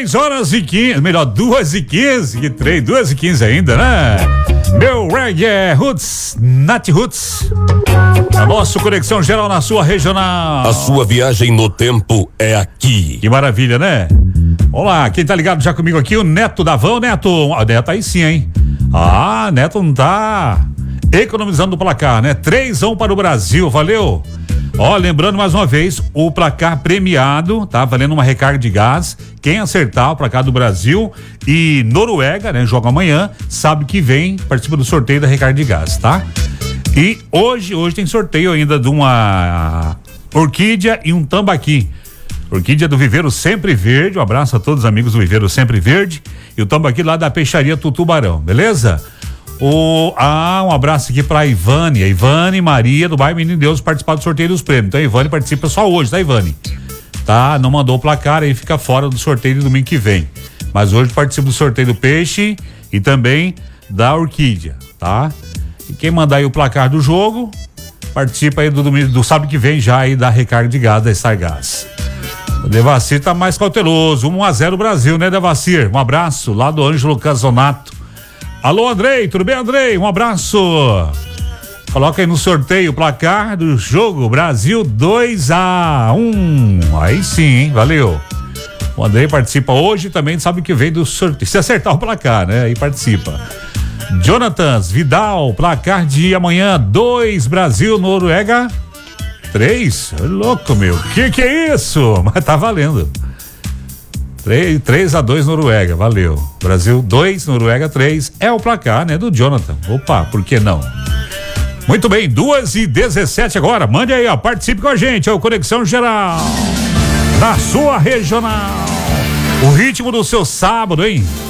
3h15, melhor 2h15, que 2h15 ainda, né? Meu reggae é Roots, Nat Roots. A nossa conexão geral na sua regional. A sua viagem no tempo é aqui. Que maravilha, né? Olá, quem tá ligado já comigo aqui, o Neto Davão. Neto, Neto aí sim, hein? Neto não tá economizando o placar, né? 3-1 para o Brasil, valeu? Lembrando mais uma vez, o placar premiado, tá? Valendo uma recarga de gás. Quem acertar o placar do Brasil e Noruega, né? Joga amanhã, sabe que vem, participa do sorteio da recarga de gás, tá? E hoje tem sorteio ainda de uma orquídea e um tambaqui. Orquídea do Viveiro Sempre Verde, um abraço a todos os amigos do Viveiro Sempre Verde, e o tambaqui lá da Peixaria Tutubarão, beleza? Um abraço aqui pra Ivane, Maria do bairro Menino Deus, participar do sorteio dos prêmios. Então a Ivane participa só hoje, tá, Ivane? Tá, não mandou o placar, aí fica fora do sorteio de domingo que vem. Mas hoje participa do sorteio do peixe e também da orquídea, tá? E quem mandar aí o placar do jogo, participa aí do domingo, do sábado que vem já aí da recarga de gás da Stargás. O Devacir tá mais cauteloso, 1-0 Brasil, né, Devacir? Um abraço lá do Ângelo Casonato. Alô, Andrei, tudo bem, Andrei? Um abraço. Coloca aí no sorteio o placar do jogo, Brasil 2-1. Aí sim, hein? Valeu. O Andrei participa hoje também, sabe que vem do sorteio. Se acertar o placar, né? Aí participa. Jonatas Vidal, placar de amanhã, 2, Brasil, Noruega 3. Louco, meu. Que é isso? Mas tá valendo. 3-2 Noruega, valeu. Brasil 2, Noruega 3. É o placar, né, do Jonathan. Opa, por que não? Muito bem, 2h17 agora. Mande aí, participe com a gente. É o Conexão Geral na sua regional. O ritmo do seu sábado, hein?